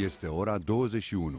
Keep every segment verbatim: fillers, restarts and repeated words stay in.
Este ora douăzeci și unu.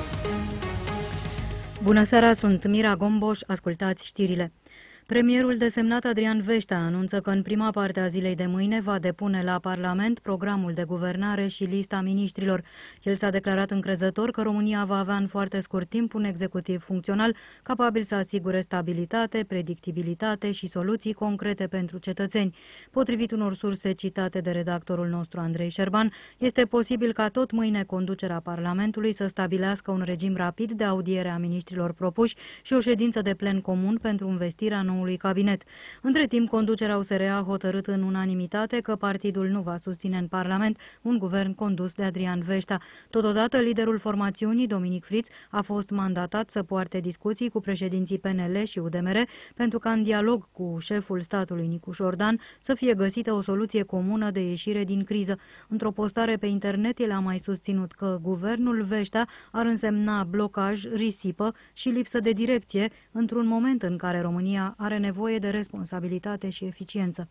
Bună seara, sunt Mira Gomboș, ascultați știrile. Premierul desemnat Adrian Veșta anunță că în prima parte a zilei de mâine va depune la Parlament programul de guvernare și lista miniștrilor. El s-a declarat încrezător că România va avea în foarte scurt timp un executiv funcțional capabil să asigure stabilitate, predictibilitate și soluții concrete pentru cetățeni. Potrivit unor surse citate de redactorul nostru Andrei Șerban, este posibil ca tot mâine conducerea Parlamentului să stabilească un regim rapid de audiere a miniștrilor propuși și o ședință de plen comun pentru investirea noului cabinet. Între timp, conducerea U S R a hotărât în unanimitate că partidul nu va susține în Parlament un guvern condus de Adrian Veșta. Totodată, liderul formațiunii, Dominic Friț, a fost mandatat să poarte discuții cu președinții P N L și U D M R pentru ca în dialog cu șeful statului Nicu Șordan să fie găsită o soluție comună de ieșire din criză. Într-o postare pe internet, el a mai susținut că guvernul Veșta ar însemna blocaj, risipă și lipsă de direcție într-un moment în care România are nevoie de responsabilitate și eficiență.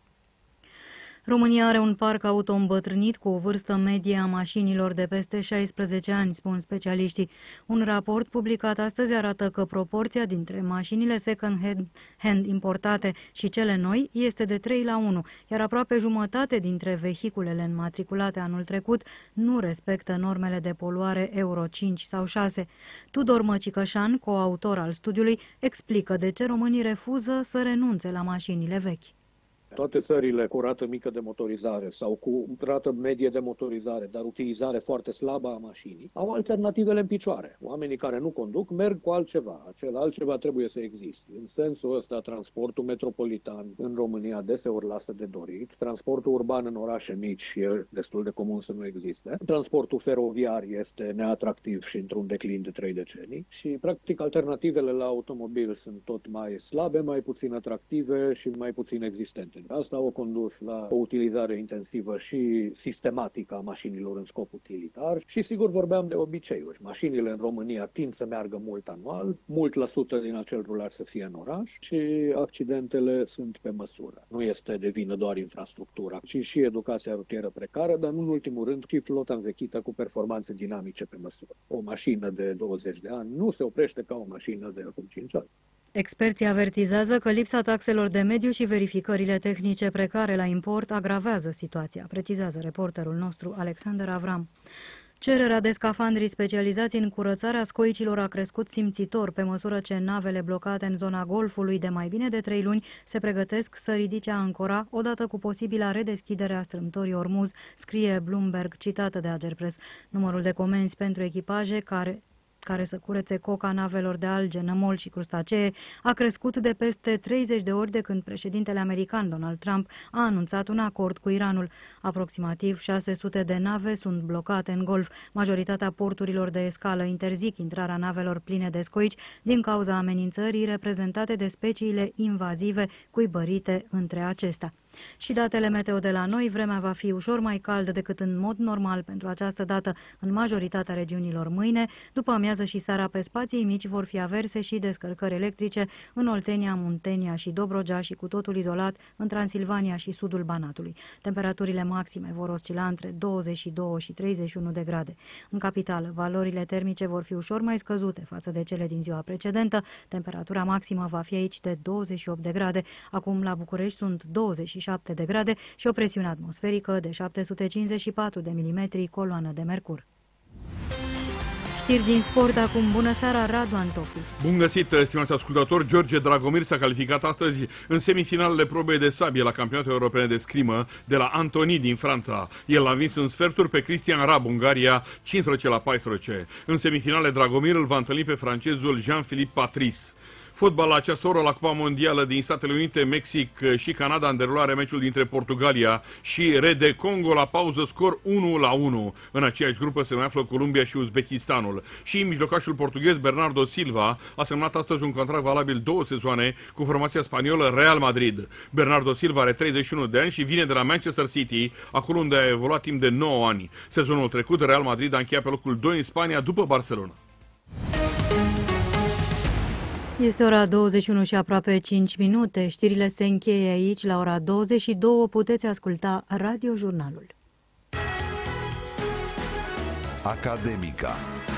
România are un parc auto îmbătrânit cu o vârstă medie a mașinilor de peste șaisprezece ani, spun specialiștii. Un raport publicat astăzi arată că proporția dintre mașinile second-hand importate și cele noi este de trei la unu, iar aproape jumătate dintre vehiculele înmatriculate anul trecut nu respectă normele de poluare Euro cinci sau șase. Tudor Măcicășan, coautor al studiului, explică de ce românii refuză să renunțe la mașinile vechi. Toate țările cu rată mică de motorizare sau cu rată medie de motorizare, dar utilizare foarte slabă a mașinii, au alternativele în picioare. Oamenii care nu conduc merg cu altceva. Acel altceva trebuie să existe. În sensul ăsta, transportul metropolitan în România deseori lasă de dorit. Transportul urban în orașe mici e destul de comun să nu existe. Transportul feroviar este neatractiv și într-un declin de trei decenii. Și, practic, alternativele la automobil sunt tot mai slabe, mai puțin atractive și mai puțin existente. Asta a condus la o utilizare intensivă și sistematică a mașinilor în scop utilitar și, sigur, vorbeam de obiceiuri. Mașinile în România tind să meargă mult anual, mult la sută din acel rulaj să fie în oraș și accidentele sunt pe măsură. Nu este de vină doar infrastructura, ci și educația rutieră precară, dar nu în ultimul rând și flota învechită cu performanțe dinamice pe măsură. O mașină de douăzeci de ani nu se oprește ca o mașină de acum cinci ani. Experții avertizează că lipsa taxelor de mediu și verificările tehnice precare la import agravează situația, precizează reporterul nostru Alexander Avram. Cererea de scafandri specializați în curățarea scoicilor a crescut simțitor pe măsură ce navele blocate în zona Golfului de mai bine de trei luni se pregătesc să ridice ancora odată cu posibila redeschidere a strâmtorii Ormuz, scrie Bloomberg, citată de Agerpres. Numărul de comenzi pentru echipaje care... care să curețe coca navelor de alge, nămol și crustacee, a crescut de peste treizeci de ori de când președintele american Donald Trump a anunțat un acord cu Iranul. Aproximativ șase sute de nave sunt blocate în Golf. Majoritatea porturilor de escală interzic intrarea navelor pline de scoici din cauza amenințării reprezentate de speciile invazive cuibărite între acestea. Și datele meteo de la noi, vremea va fi ușor mai caldă decât în mod normal pentru această dată în majoritatea regiunilor mâine. După amiază și seara pe spații mici vor fi averse și descărcări electrice în Oltenia, Muntenia și Dobrogea și cu totul izolat în Transilvania și sudul Banatului. Temperaturile maxime vor oscila între douăzeci și doi și treizeci și unu de grade. În capitală, valorile termice vor fi ușor mai scăzute față de cele din ziua precedentă. Temperatura maximă va fi aici de douăzeci și opt de grade. Acum la București sunt douăzeci și șapte de grade și o presiune atmosferică de șapte sute cincizeci și patru de milimetri coloană de mercur. Știri din sport acum. Bună seara, Radu Antofi. Bun găsit, stimați ascultători. George Dragomir s-a calificat astăzi în semifinalele probei de sabie la campionatul european de scrimă de la Antony din Franța. El a învins în sferturi pe Cristian Rab, Ungaria, cincisprezece la paisprezece. În semifinale, Dragomir îl va întâlni pe francezul Jean-Philippe Patrice. Fotbal la această oră la Cupa Mondială din Statele Unite, Mexic și Canada în derulare meciul dintre Portugalia și R D Congo la pauză, scor unu la unu. În aceeași grupă se mai află Columbia și Uzbekistanul. Și mijlocașul portughez Bernardo Silva a semnat astăzi un contract valabil două sezoane cu formația spaniolă Real Madrid. Bernardo Silva are treizeci și unu de ani și vine de la Manchester City, acolo unde a evoluat timp de nouă ani. Sezonul trecut, Real Madrid a încheiat pe locul doi în Spania după Barcelona. Este ora douăzeci și unu și aproape cinci minute. Știrile se încheie aici. La ora douăzeci și două puteți asculta Radio Jurnalul. Academica.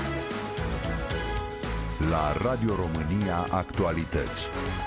La Radio România Actualități.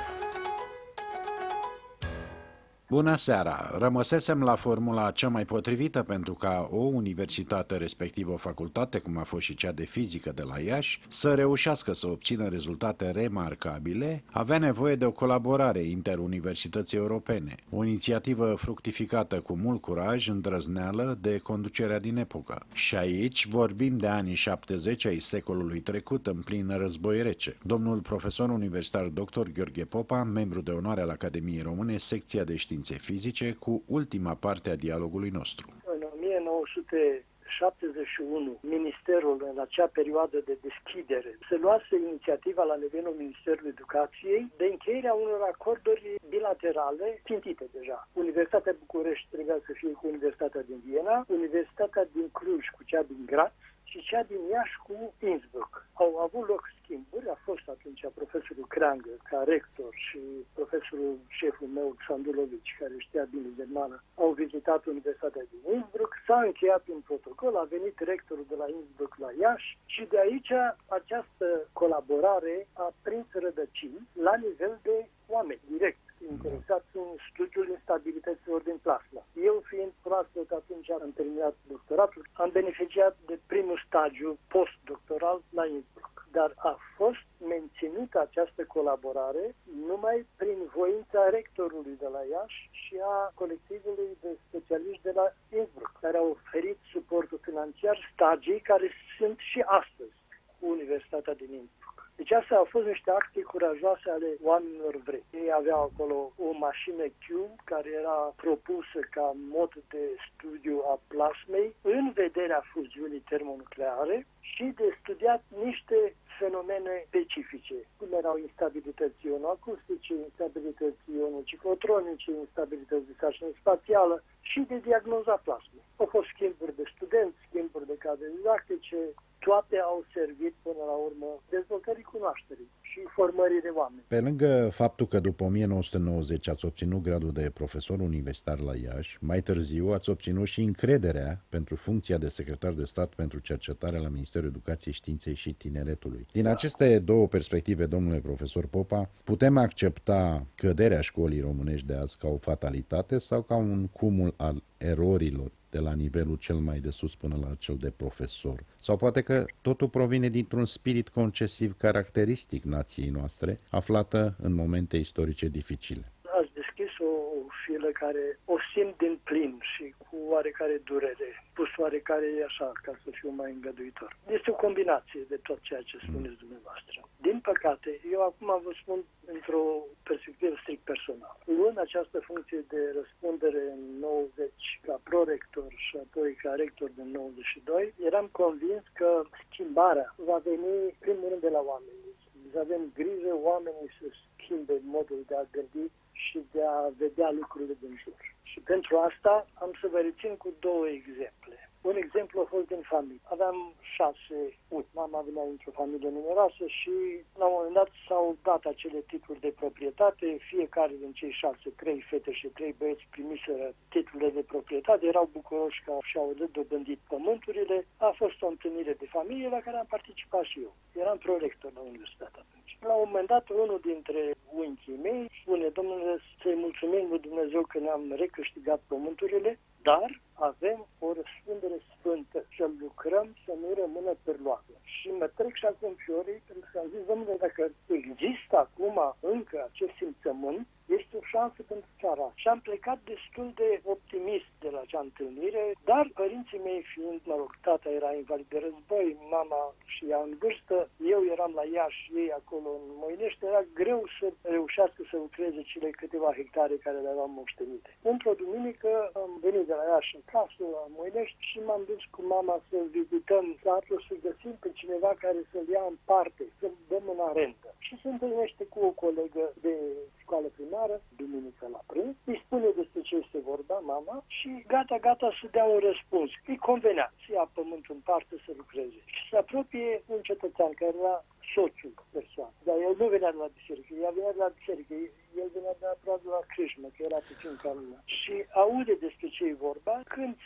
Bună seara! Rămăsesem la formula cea mai potrivită pentru ca o universitate, respectiv o facultate, cum a fost și cea de fizică de la Iași, să reușească să obțină rezultate remarcabile, avea nevoie de o colaborare interuniversității europene, o inițiativă fructificată cu mult curaj, îndrăzneală de conducerea din epocă. Și aici vorbim de anii șaptezeci ai secolului trecut, în plin război rece. Domnul profesor universitar doctor Gheorghe Popa, membru de onoare al Academiei Române, secția de științe fizice, cu ultima parte a dialogului nostru. În o mie nouă sute șaptezeci și unu, Ministerul, în acea perioadă de deschidere, se luase inițiativa la nivelul Ministerului Educației de încheierea unor acorduri bilaterale țintite deja. Universitatea București trebuia să fie cu Universitatea din Viena, Universitatea din Cluj cu cea din Graz și cea din Iași cu Innsbruck. Au avut loc schimburi, a fost atunci profesorul Creangă ca rector și profesorul șeful meu, Xandulovici, care știa bine germană, au vizitat Universitatea din Innsbruck, s-a încheiat un protocol, a venit rectorul de la Innsbruck la Iași și de aici această colaborare a prins rădăcini la nivel de oameni, direct interesați în studiul instabilităților din plasmă. Eu, fiind proaspăt, atunci am terminat doctoratul, am beneficiat de primul stagiu postdoctoral la Innsbruck. Dar a fost menținută această colaborare numai prin voința rectorului de la Iași și a colectivului de specialiști de la Innsbruck, care au oferit suportul financiar stagii care sunt și astăzi cu Universitatea din Innsbruck. Deci astea au fost niște acte curajoase ale oamenilor vrei. Ei aveau acolo o mașină Cube care era propusă ca mod de studiu a plasmei în vederea fuziunii termonucleare și de studiat niște fenomene specifice, cum erau instabilități ionoacustice, instabilități ionociclotronice, instabilități de sarcină spațială și de diagnoza plasmei. Au fost schimburi de studenți, schimburi de cadre didactice, toate au servit până la urmă dezvoltării cunoașterii și formării de oameni. Pe lângă faptul că după o mie nouă sute nouăzeci ați obținut gradul de profesor universitar la Iași, mai târziu ați obținut și încrederea pentru funcția de secretar de stat pentru cercetare la Ministerul Educației, Științei și Tineretului. Din aceste două perspective, domnule profesor Popa, putem accepta căderea școlii românești de azi ca o fatalitate sau ca un cumul al erorilor de la nivelul cel mai de sus până la cel de profesor? Sau poate că totul provine dintr-un spirit concesiv caracteristic nației noastre, aflată în momente istorice dificile? Ați deschis o filă care o simt din plin și cu oarecare durere, pus oarecare așa, ca să fiu mai îngăduitor. Este o combinație de tot ceea ce spuneți dumneavoastră. Din păcate, eu acum vă spun într-o perspectivă strict personală. Luând această funcție de răspundere în nouăzeci ca prorector și apoi ca rector din nouăzeci și doi, eram convins că schimbarea va veni primul rând de la oameni. Să avem grijă oamenii să schimbe modul de a gândi și de a vedea lucrurile din jur. Și pentru asta am să vă rețin cu două exemple. Un exemplu a fost din familie. Aveam șase uite, mama venea dintr-o familie numeroasă și la un moment dat s-au dat acele titluri de proprietate. Fiecare din cei șase, trei fete și trei băieți primiseră titlurile de proprietate, erau bucuroși că și-au dobândit pământurile. A fost o întâlnire de familie la care am participat și eu. Eram prorector la universitate atunci. La un moment dat, unul dintre unchii mei spune: domnule, să-i mulțumim lui Dumnezeu că ne-am recâștigat pământurile, dar avem o răspundere sfântă să lucrăm să nu rămână perloată. Și mă trec și acum fiorii, pentru că am zis: domnule, dacă există acum încă acest simțământ, este o șansă pentru țara. Și am plecat destul de optimist de la acea întâlnire, dar părinții mei fiind, mă rog, tata era invalid de război, mama și ea în vârstă, eu eram la Iași, ei acolo în Moinești, era greu să reușească să lucreze cele câteva hectare care le aveam moștenite. Într-o duminică am venit de la Iași acasă, la Moinești, și m-am dus cu mama să vizităm satul, să găsim pe cineva care să-l ia în parte, să-l dăm în arendă. Și se întâlnește cu o colegă de școală primară, duminică la prânz, îi spune despre ce este vorba mama și gata, gata să dea un răspuns. Îi convenea să ia pământul în parte să lucreze. Și se apropie un cetățean care era soțul persoanei. Dar el nu venea de la biserică, ea venea de la biserică, el venea de aproape de la crâșmă, că era puțin ca lumea. Și aude despre ce e vorba, când se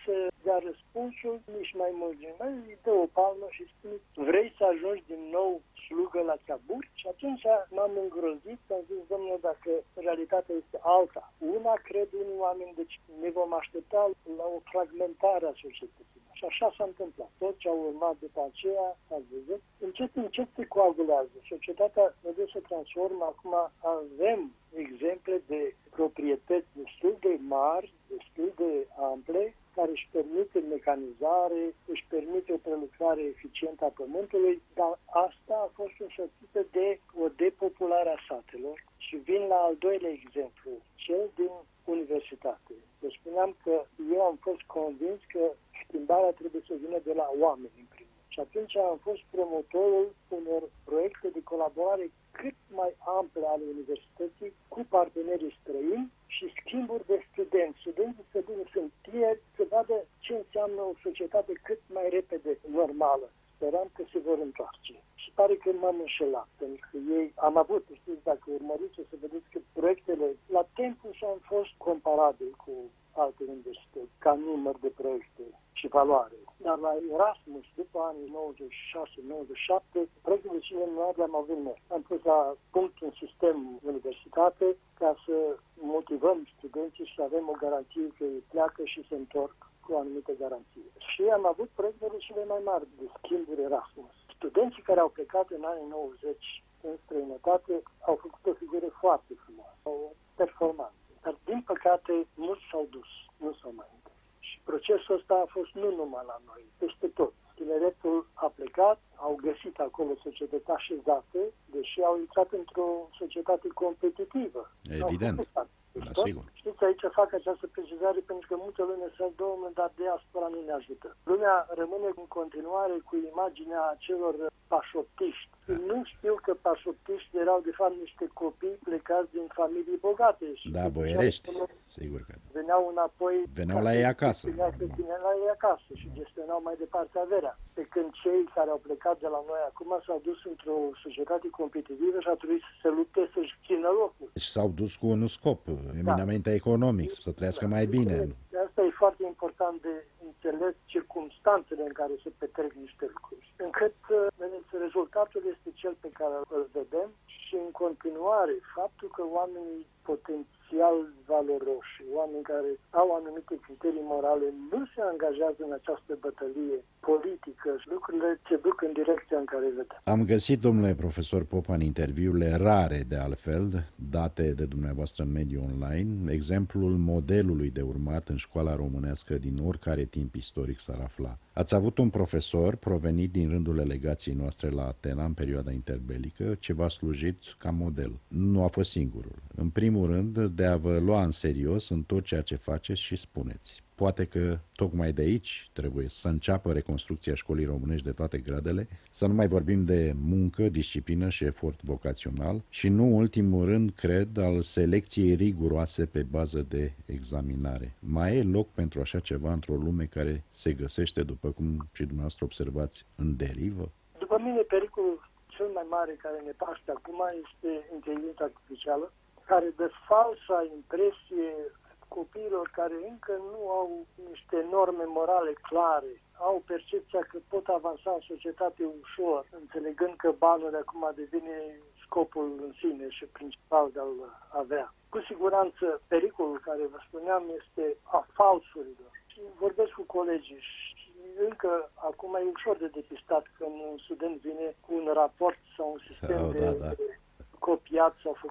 Dar răspunsul, nici mai mult nici mai îi dă o palmă și spune: vrei să ajungi din nou slugă la țaburi? Și atunci m-am îngrozit, am zis: domnule, dacă realitatea este alta. Una, cred unii oameni, deci ne vom aștepta la o fragmentare a societății. Și așa s-a întâmplat. Tot ce a urmat după aceea, ați văzut, încet, încet se coagulează. Societatea trebuie să transformă. Acum avem exemple de proprietăți destul de mari, destul de ample, care își permite mecanizare, își permite o prelucrare eficientă a pământului, dar asta a fost însoțită de o depopulare a satelor. Și vin la al doilea exemplu, cel din universitate. Deci spuneam că eu am fost convins că schimbarea trebuie să vină de la oameni, în primul. Și atunci am fost promotorul unor proiecte de colaborare cât mai ample ale universității cu partenerii străini și schimburi de studenți. Studenții să vină, sunt tineri, să vadă ce înseamnă o societate cât mai repede normală. Speram că se vor întoarce. Și pare că m-am înșelat, pentru că ei am avut, știți, dacă urmăriți, o să vedeți că proiectele la timpul și am fost comparabili cu alte universități, ca număr de proiecte și valoare. Dar la Erasmus, după anii nouăzeci și șase nouăzeci și șapte, proiectele cele mai le-am avut noi. Am pus la punct un sistem universitate ca să motivăm studenții și să avem o garanție că ei pleacă și se întorc cu o anumită garanție. Și am avut proiectele cele mai mari de schimburi Erasmus. Studenții care au plecat în anii nouăzeci în străinătate au făcut o figură foarte frumoasă, o performanță. Dar, din păcate, mulți s-au dus, nu s-au mai întors. Și procesul ăsta a fost nu numai la noi, peste tot. Tineretul a plecat, au găsit acolo societatea așezată, deși au intrat într-o societate competitivă. Evident. Da, sigur. Știți, aici fac această precizare pentru că multă lume se domnule, dar diaspora nu ne ajută. Lumea rămâne în continuare cu imaginea celor pașoptiști. Nu știu că pașoptiști erau de fapt niște copii plecați din familii bogate. Și da, boierești, sigur că da. Veneau înapoi. Veneau la ei acasă. Veneau la ei acasă și gestionau mai departe averea. Pe când cei care au plecat de la noi acum s-au dus într-o societate competitivă și a trebuit să se lupte să-și țină locul. Deci s-au dus cu un scop, eminamente da. economic, să trăiască mai bine. Asta e foarte important de înțeles circumstanțele în care se petrec niște lucruri. Încât, vedeți, rezultatul este cel pe care îl vedem și în continuare faptul că oamenii potențial valoroși, oameni care au anumite criterii morale, nu se angajează în această bătălie politică și lucrurile se duc în direcția în care vedem. Am găsit, domnule profesor Popa, în interviurile rare de altfel, date de dumneavoastră în mediul online, exemplul modelului de urmat în școala românească din oricare timp istoric s-ar afla. Ați avut un profesor provenit din rândul delegației noastre la Atena în perioada interbelică, ce v-a slujit ca model. Nu a fost singurul. În primul rând, de a vă lua în serios în tot ceea ce faceți și spuneți. Poate că tocmai de aici trebuie să înceapă reconstrucția școlii românești de toate gradele, să nu mai vorbim de muncă, disciplină și efort vocațional și nu ultimul rând, cred, al selecției riguroase pe bază de examinare. Mai e loc pentru așa ceva într-o lume care se găsește, după cum și dumneavoastră observați, în derivă? După mine, pericolul cel mai mare care ne paște acum este inteligența artificială, care dă falsa impresie copiilor care încă nu au niște norme morale clare, au percepția că pot avansa în societate ușor, înțelegând că banul acum devine scopul în sine și principal de a-l avea. Cu siguranță, pericolul care vă spuneam este a falsurilor. Și vorbesc cu colegii și încă acum e ușor de depistat când un student vine cu un raport sau un sistem oh, de... Da, da. copiat sau